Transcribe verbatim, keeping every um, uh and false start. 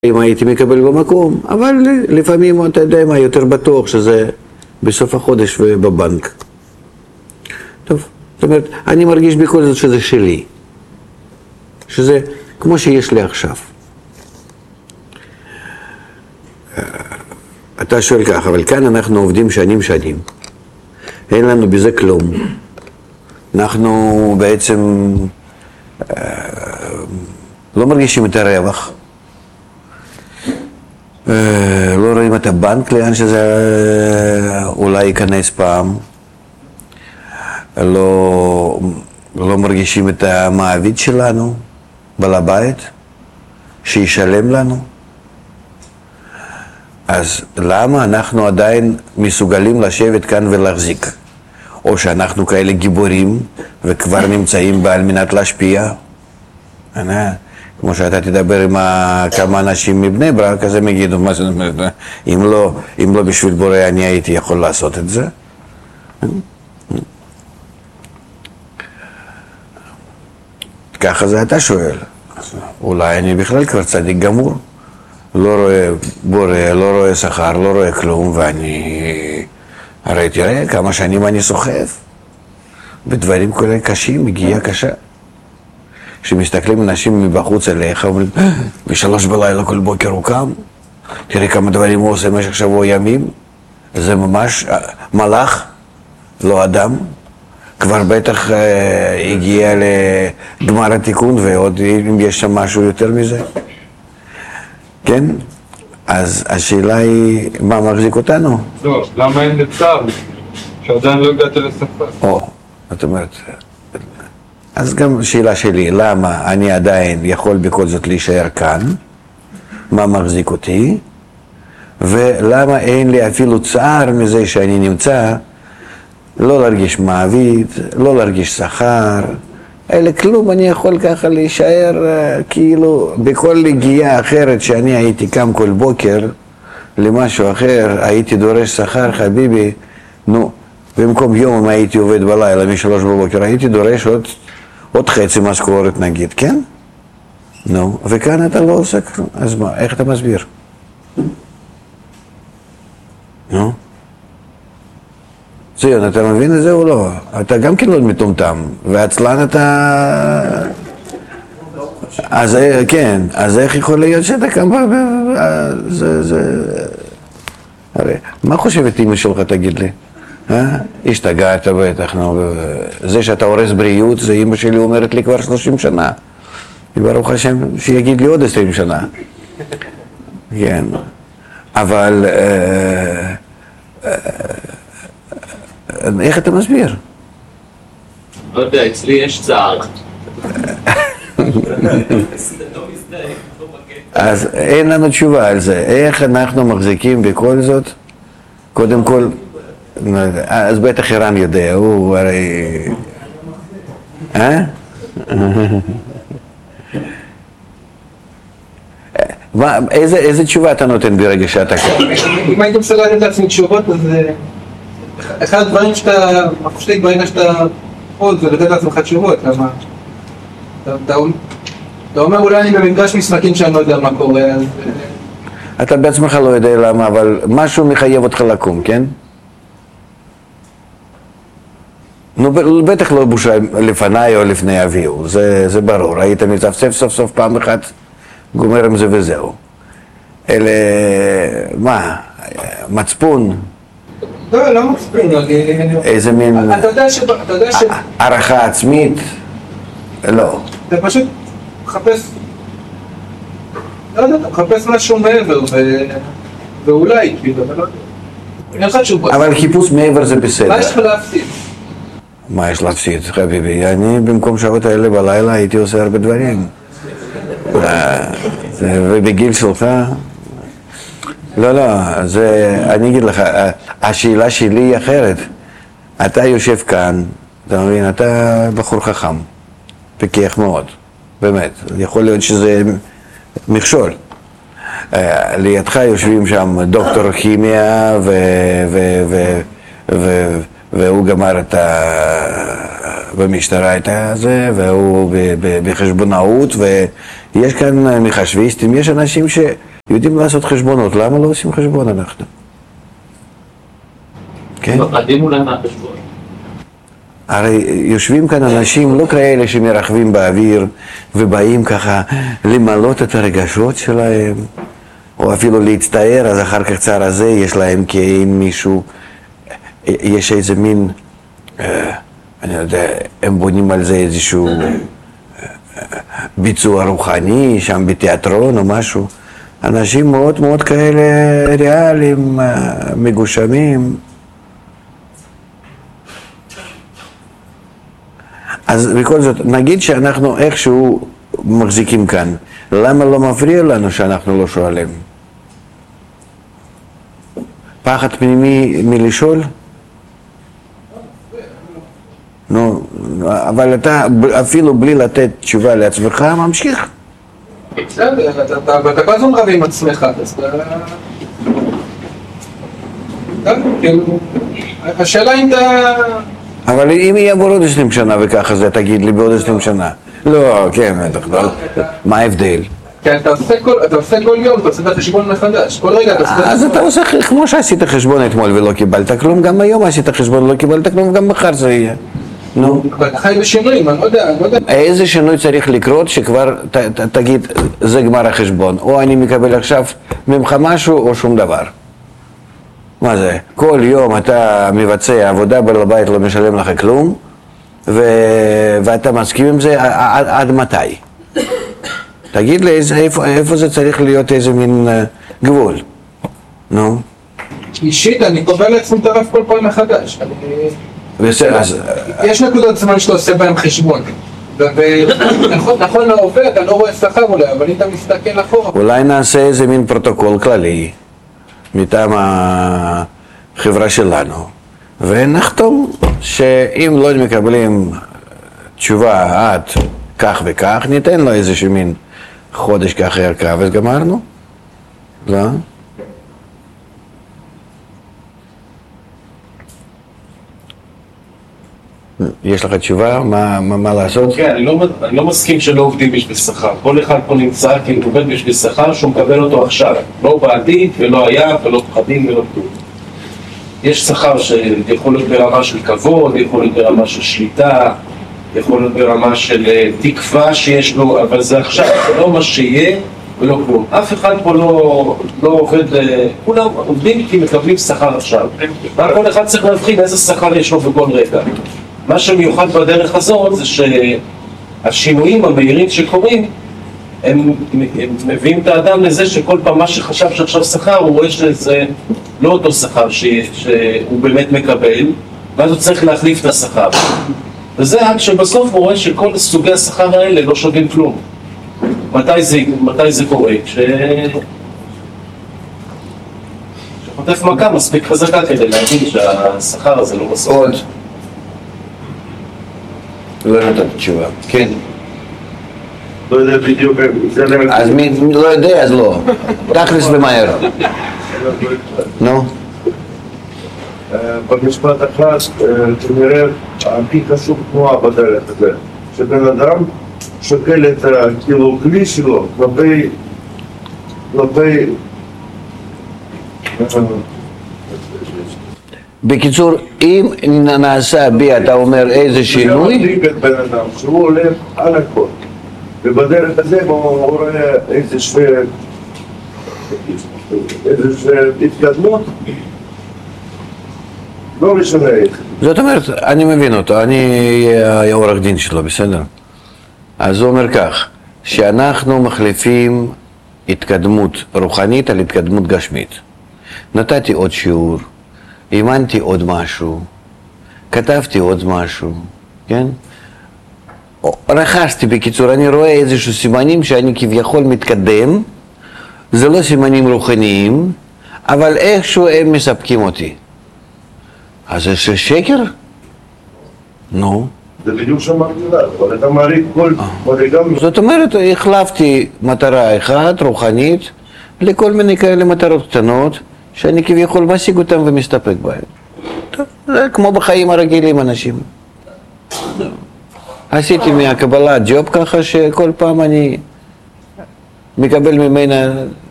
אם הייתי מקבל במקום, אבל לפעמים אתה יודע מה, יותר בטוח שזה בסוף החודש ובבנק. טוב, זאת אומרת, אני מרגיש בכל זאת שזה שלי. שזה כמו שיש לי עכשיו. אתה שואל כך, אבל כאן אנחנו עובדים שנים שנים. אין לנו בזה כלום. אנחנו בעצם לא מרגישים את הרווח. לא רואים את הבנק לאן שזה אולי ייכנס פעם. לא, לא מרגישים את המעביד שלנו, בעל הבית, שישלם לנו. אז למה אנחנו עדיין מסוגלים לשבת כאן ולהחזיק? או שאנחנו כאלה גיבורים וכבר נמצאים בה על מנת להשפיע? כמו שאתה תדבר עם כמה אנשים מבני ברק, אז הם יגידו, מה זאת אומרת, אם לא, אם לא בשביל בורא אני הייתי יכול לעשות את זה. ככה זה אתה שואל. אולי אני בכלל כבר צדיק גמור. לא רואה בורא, לא רואה שכר, לא רואה כלום, ואני... הרי תראה כמה שנים אני סוחב. בדברים כאלה קשים, מגיעה קשה. כשמסתכלים אנשים מבחוץ אליך, אומרים, בשלוש בלילה כל בוקר הוא קם, תראה כמה דברים הוא עושה במשך שבוע ימים, זה ממש מלאך, לא אדם, כבר בטח אה, הגיע לגמר התיקון, ועוד אם יש שם משהו יותר מזה. כן? אז השאלה היא, מה מחזיק אותנו? לא, למה אין לצער? שעדיין לא הגעת לשפה. או, זאת אומרת... אז גם שאלה שלי, למה אני עדיין יכול בכל זאת להישאר כאן? מה מחזיק אותי? ולמה אין לי אפילו צער מזה שאני נמצא, לא להרגיש מעביד, לא להרגיש שכר, אלא כלום, אני יכול ככה להישאר כאילו בכל הגיעה אחרת שאני הייתי קם כל בוקר למשהו אחר, הייתי דורש שכר, חביבי, נו, במקום יום אם הייתי עובד בלילה משלוש בבוקר, הייתי דורש עוד עוד חצי משכורת נגיד, כן? נו, וכאן אתה לא עושה כלום, אז מה, איך אתה מסביר? נו? ציון, אתה מבין את זה או לא? אתה גם כן לא מטומטם, ועצלן אתה... אז כן, אז איך יכול להיות שאתה קם... זה, זה... הרי, מה חושבת אמא שלך, תגיד לי? השתגעת בטח, זה שאתה הורס בריאות, זה אמא שלי אומרת לי כבר שלושים שנה. ברוך השם שיגיד לי עוד עשרים שנה. כן, אבל איך אתה מסביר? לא יודע, אצלי יש צער. אז אין לנו תשובה על זה. איך אנחנו מחזיקים בכל זאת? קודם כל, אז בטח אירן יודע, הוא הרי... אה? איזה תשובה אתה נותן ברגע שאתה כאן? אם הייתי מסוגל לתת לעצמי תשובות, אז אחד הדברים שאתה מפשטיק ברגע שאתה עוד זה לתת לעצמך תשובות, למה? אתה אומר אולי אני במפגש משחקים שאני לא יודע מה קורה, אז... אתה בעצמך לא יודע למה, אבל משהו מחייב אותך לקום, כן? נו, בטח לא בושה לפניי או לפני אביהו, זה, זה ברור. היית מצפצף סוף סוף פעם אחת, גומר עם זה וזהו. אלה, מה, מצפון? לא, לא מצפון. איזה מין... אתה יודע ש... אתה יודע ש... הערכה עצמית? לא. אתה פשוט מחפש... לא יודע, אתה מחפש משהו מעבר ואולי, כאילו, אבל לא יודע. אבל חיפוש מעבר זה בסדר. מה יש לך להפסיד? מה יש להפסיד, חביבי? אני במקום שעות האלה בלילה הייתי עושה הרבה דברים. ובגיל שלך... לא, לא, זה... אני אגיד לך, השאלה שלי היא אחרת. אתה יושב כאן, אתה מבין, אתה בחור חכם, פיקח מאוד, באמת. יכול להיות שזה מכשול. לידך יושבים שם דוקטור כימיה ו... ו... ו... ו... והוא גמר את ה... במשטרה את זה, והוא בחשבונאות, ויש כאן מחשביסטים, יש אנשים ש... יודעים לעשות חשבונות, למה לא עושים חשבון אנחנו? כן? מפחדים אולי מהחשבון. הרי יושבים כאן אנשים לא כאלה שמרחבים באוויר ובאים ככה למלות את הרגשות שלהם, או אפילו להצטער, אז אחר כך צער הזה יש להם כאין מישהו, יש איזה מין, אה, אני יודע, הם בונים על זה איזשהו אה, ביצוע רוחני, שם בתיאטרון או משהו. אנשים מאוד מאוד כאלה ריאליים, אה, מגושמים. אז בכל זאת, נגיד שאנחנו איכשהו מחזיקים כאן, למה לא מפריע לנו שאנחנו לא שואלים? פחד פנימי מלשאול? נו, אבל אתה אפילו בלי לתת תשובה לעצמך, ממשיך. בסדר, אתה כל הזמן רב עם עצמך, אז אתה... השאלה אם אתה... אבל אם יהיה בעוד עשרים שנה וככה זה, תגיד לי בעוד עשרים שנה. לא, כן, מה ההבדל? כן, אתה עושה כל יום, אתה עושה את החשבון מחדש, כל רגע אתה עושה... אז אתה עושה כמו שעשית חשבון אתמול ולא קיבלת כלום, גם היום עשית חשבון ולא קיבלת כלום, גם מחר זה יהיה. נו. אתה חי בשינויים, אני לא יודע, אני לא יודע. איזה שינוי צריך לקרות שכבר תגיד, זה גמר החשבון, או אני מקבל עכשיו ממך משהו או שום דבר. מה זה? כל יום אתה מבצע עבודה, בעל הבית לא משלם לך כלום, ו... ואתה מסכים עם זה עד, עד מתי? תגיד לי איזה, איפה, איפה זה צריך להיות איזה מין uh, גבול? נו? אישית, אני קובע לעצמי את הרף כל פעם מחדש. אני... בסדר, אז... יש נקודות זמן שאתה עושה בהם חשבון. ונכון, נכון לעובד, אתה לא רואה שכר אולי, אבל אם אתה מסתכל אחורה... אולי נעשה איזה מין פרוטוקול כללי. מטעם החברה שלנו, ונחתום שאם לא מקבלים תשובה עד כך וכך, ניתן לו איזשהו מין חודש כך ערכה, וגמרנו. לא? יש לך תשובה? מה, מה, מה לעשות? כן, אני לא, אני לא מסכים שלא עובדים בשביל שכר. כל אחד פה נמצא כי הוא עובד בשביל שכר שהוא מקבל אותו עכשיו. לא בעתיד ולא היה ולא פחדים ולא כלום. יש שכר שיכול להיות ברמה של כבוד, יכול להיות ברמה של שליטה, יכול להיות ברמה של תקווה שיש לו, אבל זה עכשיו, זה לא מה שיהיה ולא כלום. אף אחד פה לא, לא עובד, כולם עובדים כי מקבלים שכר עכשיו. כל אחד צריך להבחין איזה שכר יש לו בכל רגע. מה שמיוחד בדרך הזאת זה שהשינויים המהירים שקורים הם, הם מביאים את האדם לזה שכל פעם מה שחשב שעכשיו שכר הוא רואה שזה לא אותו שכר ש, שהוא באמת מקבל, ואז הוא צריך להחליף את השכר, וזה עד שבסוף הוא רואה שכל סוגי השכר האלה לא שווים כלום. מתי זה, מתי זה קורה? כש... שחוטף מכה מספיק חזקה כדי להגיד שהשכר הזה לא מספיק. עוד לא נתת תשובה. כן. לא יודע בדיוק, אז מי לא יודע אז לא. תכלס ומהר. נו. במשפט אחד, כנראה הכי חשוב תנועה בדרך הזה. שבן אדם שוקל את כאילו כלי שלו כלפי... כלפי... בקיצור, אם נעשה בי, אתה אומר איזה שינוי? זה מדליק את בן אדם, שהוא הולך על הכל. ובדרך הזה הוא רואה איזושהי התקדמות, לא משנה איך. זאת אומרת, אני מבין אותו, אני אהיה העורך דין שלו, בסדר? אז הוא אומר כך, שאנחנו מחליפים התקדמות רוחנית על התקדמות גשמית. נתתי עוד שיעור, אימנתי עוד משהו, כתבתי עוד משהו, כן? רכשתי בקיצור, אני רואה איזשהו סימנים שאני כביכול מתקדם, זה לא סימנים רוחניים, אבל איכשהו הם מספקים אותי. אז זה שקר? נו. זה בדיוק שאמרתי לה, אבל אתה מעריך כל מדרגה... זאת אומרת, החלפתי מטרה אחת, רוחנית, לכל מיני כאלה מטרות קטנות, שאני כביכול משיג אותם ומסתפק בהם. טוב, זה כמו בחיים הרגילים אנשים. עשיתי מהקבלה ג'וב ככה שכל פעם אני מקבל ממנה